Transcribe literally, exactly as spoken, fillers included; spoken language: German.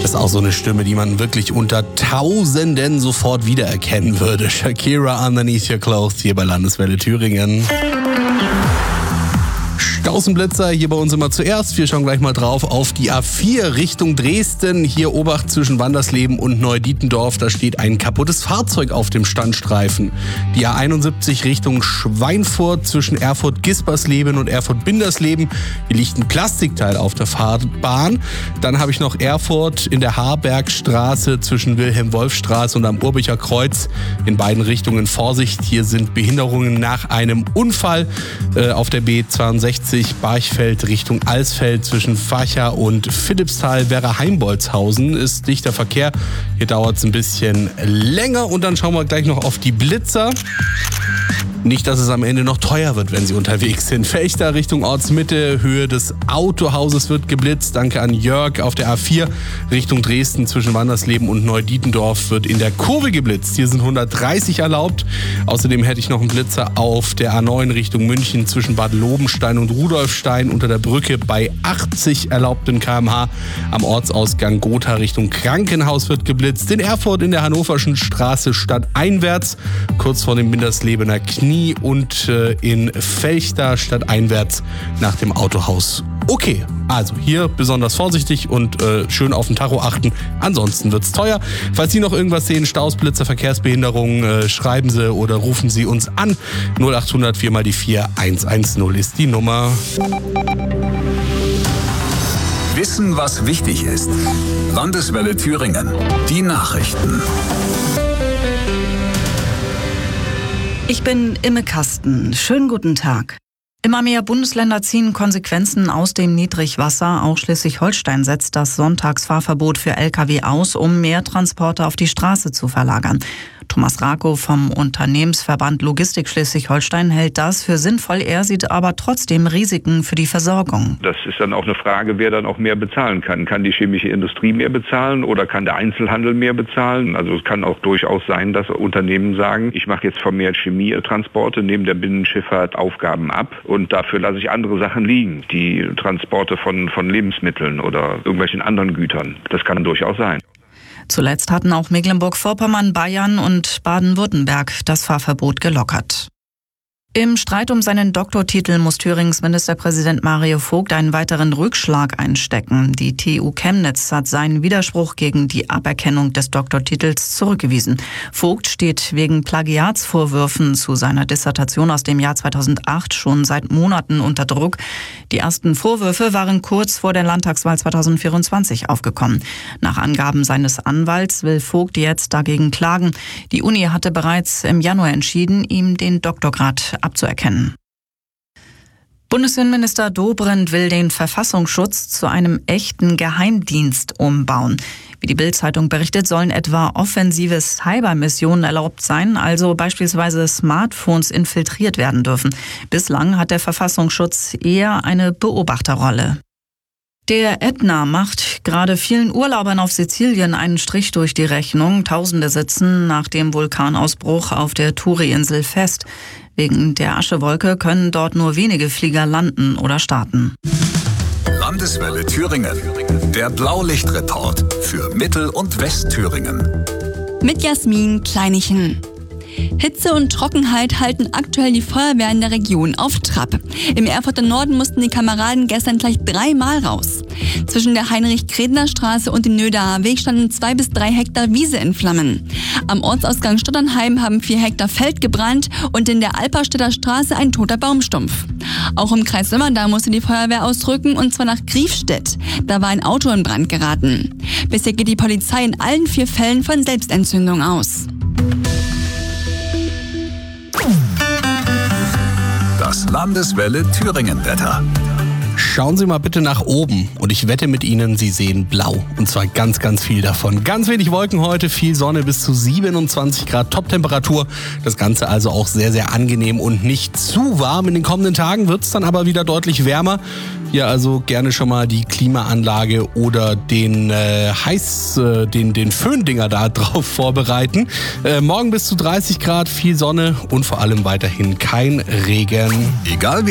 Das ist auch so eine Stimme, die man wirklich unter Tausenden sofort wiedererkennen würde. Shakira, Underneath Your Clothes, hier bei Landeswelle Thüringen. Stausenblitzer hier bei uns immer zuerst. Wir schauen gleich mal drauf auf die A vier Richtung Dresden. Hier Obacht zwischen Wandersleben und Neudietendorf. Da steht ein kaputtes Fahrzeug auf dem Standstreifen. Die A einundsiebzig Richtung Schweinfurt zwischen Erfurt-Gispersleben und Erfurt-Bindersleben. Hier liegt ein Plastikteil auf der Fahrbahn. Dann habe ich noch Erfurt in der Harbergstraße zwischen Wilhelm-Wolf-Straße und am Urbicher Kreuz. In beiden Richtungen Vorsicht. Hier sind Behinderungen nach einem Unfall äh, auf der B zweiundsechzig Barchfeld Richtung Alsfeld zwischen Facha und Philippsthal. Werra-Heimbolzhausen ist dichter Verkehr. Hier dauert es ein bisschen länger und dann schauen wir gleich noch auf die Blitzer. Nicht, dass es am Ende noch teuer wird, wenn Sie unterwegs sind. Fechter Richtung Ortsmitte, Höhe des Autohauses wird geblitzt. Danke an Jörg. Auf der A vier Richtung Dresden zwischen Wandersleben und Neudietendorf wird in der Kurve geblitzt. Hier sind hundertdreißig erlaubt. Außerdem hätte ich noch einen Blitzer auf der A neun Richtung München zwischen Bad Lobenstein und Rudolfstein unter der Brücke bei achtzig erlaubten Kilometer pro Stunde. Am Ortsausgang Gotha Richtung Krankenhaus wird geblitzt. In Erfurt in der Hannoverschen Straße stadteinwärts, kurz vor dem Binderslebener Knie. Und äh, in Fechter stadteinwärts nach dem Autohaus. Okay, also hier besonders vorsichtig und äh, schön auf den Tacho achten. Ansonsten wird's teuer. Falls Sie noch irgendwas sehen, Staus, Blitzer, Verkehrsbehinderungen, äh, schreiben Sie oder rufen Sie uns an. null achthundert vier mal die vier eins eins null ist die Nummer. Wissen, was wichtig ist. Landeswelle Thüringen. Die Nachrichten. Ich bin Imme Kasten. Schönen guten Tag. Immer mehr Bundesländer ziehen Konsequenzen aus dem Niedrigwasser. Auch Schleswig-Holstein setzt das Sonntagsfahrverbot für L K W aus, um mehr Transporte auf die Straße zu verlagern. Thomas Rakow vom Unternehmensverband Logistik Schleswig-Holstein hält das für sinnvoll. Er sieht aber trotzdem Risiken für die Versorgung. Das ist dann auch eine Frage, wer dann auch mehr bezahlen kann. Kann die chemische Industrie mehr bezahlen oder kann der Einzelhandel mehr bezahlen? Also es kann auch durchaus sein, dass Unternehmen sagen, ich mache jetzt vermehrt Chemietransporte, nehme der Binnenschifffahrt Aufgaben ab und dafür lasse ich andere Sachen liegen. Die Transporte von, von Lebensmitteln oder irgendwelchen anderen Gütern. Das kann durchaus sein. Zuletzt hatten auch Mecklenburg-Vorpommern, Bayern und Baden-Württemberg das Fahrverbot gelockert. Im Streit um seinen Doktortitel muss Thürings Ministerpräsident Mario Vogt einen weiteren Rückschlag einstecken. Die T U Chemnitz hat seinen Widerspruch gegen die Aberkennung des Doktortitels zurückgewiesen. Vogt steht wegen Plagiatsvorwürfen zu seiner Dissertation aus dem Jahr zweitausendacht schon seit Monaten unter Druck. Die ersten Vorwürfe waren kurz vor der Landtagswahl zweitausendvierundzwanzig aufgekommen. Nach Angaben seines Anwalts will Vogt jetzt dagegen klagen. Die Uni hatte bereits im Januar entschieden, ihm den Doktorgrad abzuerkennen. Bundesinnenminister Dobrindt will den Verfassungsschutz zu einem echten Geheimdienst umbauen. Wie die Bild-Zeitung berichtet, sollen etwa offensive Cybermissionen erlaubt sein, also beispielsweise Smartphones infiltriert werden dürfen. Bislang hat der Verfassungsschutz eher eine Beobachterrolle. Der Ätna macht gerade vielen Urlaubern auf Sizilien einen Strich durch die Rechnung. Tausende sitzen nach dem Vulkanausbruch auf der Turi-Insel fest. Wegen der Aschewolke können dort nur wenige Flieger landen oder starten. Landeswelle Thüringen. Der Blaulichtreport für Mittel- und Westthüringen. Mit Jasmin Kleinichen. Hitze und Trockenheit halten aktuell die Feuerwehr in der Region auf Trab. Im Erfurter Norden mussten die Kameraden gestern gleich dreimal raus. Zwischen der Heinrich-Kredner-Straße und dem Nödaer Weg standen zwei bis drei Hektar Wiese in Flammen. Am Ortsausgang Stotternheim haben vier Hektar Feld gebrannt und in der Alperstädter Straße ein toter Baumstumpf. Auch im Kreis Sömmerda musste die Feuerwehr ausrücken, und zwar nach Griefstedt. Da war ein Auto in Brand geraten. Bisher geht die Polizei in allen vier Fällen von Selbstentzündung aus. Das Landeswelle Thüringen-Wetter. Schauen Sie mal bitte nach oben und ich wette mit Ihnen, Sie sehen blau. Und zwar ganz, ganz viel davon. Ganz wenig Wolken heute, viel Sonne, bis zu siebenundzwanzig Grad Top-Temperatur. Das Ganze also auch sehr, sehr angenehm und nicht zu warm. In den kommenden Tagen wird es dann aber wieder deutlich wärmer. Hier also gerne schon mal die Klimaanlage oder den äh, Heiß, äh, den, den Föhndinger da drauf vorbereiten. Äh, morgen bis zu dreißig Grad, viel Sonne und vor allem weiterhin kein Regen. Egal